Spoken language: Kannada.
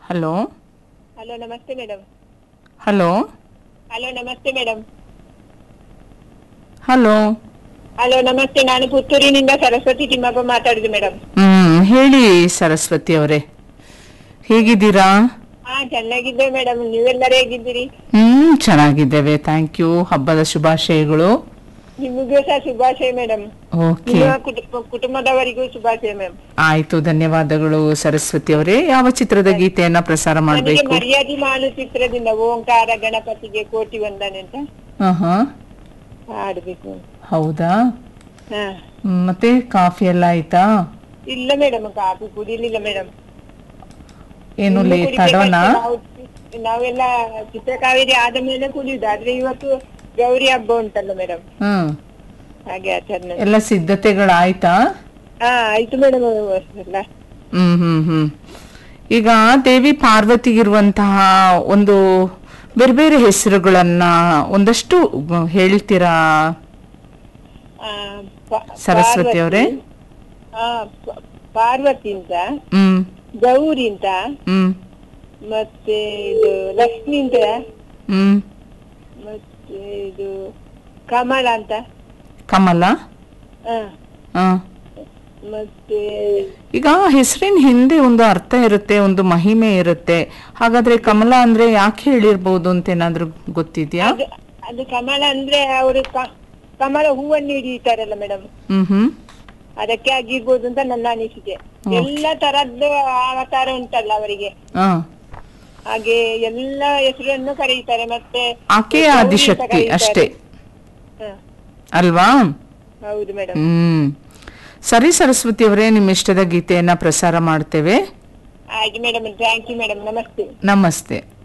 ಹಲೋ ಹಲೋ ನಮಸ್ತೆ ಮೇಡಮ್. ಹಲೋ ಹಲೋ ನಮಸ್ತೆ ಮೇಡಮ್. ಹಲೋ ಹಲೋ ನಮಸ್ತೆ, ನಾನು ಪುತ್ತೂರಿನಿಂದ ಸರಸ್ವತಿ ತಿಮ್ಮಪ್ಪ ಮಾತಾಡುದು ಮೇಡಮ್. ಹೇಳಿ ಸರಸ್ವತಿ ಅವರೇ, ಹೇಗಿದ್ದೀರಾ? ಹಾ ಚೆನ್ನಾಗಿದ್ದೇವೆ ಮೇಡಮ್, ನೀವೆಲ್ಲರೂ ಹೇಗಿದ್ದೀರಿ? ಚೆನ್ನಾಗಿದ್ದೇವೆ, ಥ್ಯಾಂಕ್ ಯು. ಹಬ್ಬದ ಶುಭಾಶಯಗಳು. ನಿಮಗೂ ಸಹ ಶುಭಾಶಯ ಮೇಡಮ್. ಓಕೆ, ನಿಮ್ಮ ಕುಟುಂಬದವರಿಗೂ ಶುಭಾಶಯ ಮ್ಯಾಮ್. ಆಯ್ತು, ಧನ್ಯವಾದಗಳು ಸರಸ್ವತಿ ಅವರೇ. ಯಾವ ಚಿತ್ರದ ಗೀತೆಯನ್ನ ಪ್ರಸಾರ ನನಗೆ ಮಾಡಬೇಕು? ಮರ್ಯಾದೆ ಮಾಡು ಚಿತ್ರದಿಂದ ಓಂಕಾರ ಗಣಪತಿಗೆ ಕೋಟಿ ವಂದನೆ ಅಂತ ಹಾಡ್ಬೇಕು. ಹೌದಾ? ಹಾ ಮತ್ತೆ ಕಾಫಿ ಎಲ್ಲ ಆಯ್ತಾ? ಇಲ್ಲ ಮೇಡಮ್, ಕಾಫಿ ಕುಡಿಲಿಲ್ಲ ಮೇಡಮ್. ಏನು ತಡೋಣ? ನಾವೆಲ್ಲ ಚಿತ್ರಕಾವೇರಿ ಆದ ಮೇಲೆ ಕುಡಿಯುದು, ಆದ್ರೆ ಇವತ್ತು ಗೌರಿ ಹಬ್ಬ ಉಂಟಲ್ಲ ಮೇಡಮ್, ಹಾಗೆ ಆಚರಣೆ ಎಲ್ಲ ಸಿದ್ಧತೆಗಳಾಯ್ತಾ? ಹಾ ಆಯ್ತು ಮೇಡಮ್ ಎಲ್ಲ. ಈಗ ದೇವಿ ಪಾರ್ವತಿಗಿರುವಂತಹ ಒಂದು ಬೇರೆ ಬೇರೆ ಹೆಸರುಗಳನ್ನ ಒಂದಷ್ಟು ಹೇಳ್ತೀರಾ ಸರಸ್ವತಿ ಅವರೇ? ಪಾರ್ವತಿ ಅಂತ, ಗೌರಿ ಅಂತ, ಮತ್ತೆ ಇದು ಲಕ್ಷ್ಮಿ ಅಂತ, ಮತ್ತೆ ಇದು ಕಮಲ ಅಂತ. ಕಮಲ? ಮತ್ತೆ ಈಗ ಹೆಸರಿನ ಹಿಂದೆ ಒಂದು ಅರ್ಥ ಇರುತ್ತೆ, ಒಂದು ಮಹಿಮೆ ಇರುತ್ತೆ. ಹಾಗಾದ್ರೆ ಕಮಲ ಅಂದ್ರೆ ಯಾಕೆ ಹೇಳಿರ್ಬೋದು ಅಂತ ಏನಾದ್ರು ಗೊತ್ತಿದ್ಯಾ? ಅದು ಕಮಲ ಅಂದ್ರೆ ಅವರು ಕಮಲ ಹೂವನ್ನು ಹಿಡಿಯುತ್ತಾರಲ್ಲ ಮೇಡಮ್, ಅದಕ್ಕೆ ಆಗಿರ್ಬೋದು ಅಂತ ನನ್ನ ಅನಿಸಿಕೆ. ಎಲ್ಲ ತರದ್ದು ಅವತಾರ ಉಂಟಲ್ಲ ಅವರಿಗೆ, ಹಾಗೆ ಎಲ್ಲ ಹೆಸರನ್ನು ಕರೆಯುತ್ತಾರೆ. ಮತ್ತೆ ಆಕೆ ಆದಿಶಕ್ತಿ ಅಷ್ಟೇ ಅಲ್ವಾ? ಹೌದು ಮೇಡಮ್. ಸರಿ ಸರಸ್ವತಿ ಅವರೇ, ನಿಮ್ಮ ಇಷ್ಟದ ಗೀತೆಯನ್ನ ಪ್ರಸಾರ ಮಾಡ್ತೇವೆ. ಆಯ್ತು ಮೇಡಮ್, ಥ್ಯಾಂಕ್ ಯು ಮೇಡಮ್, ನಮಸ್ತೆ. ನಮಸ್ತೆ.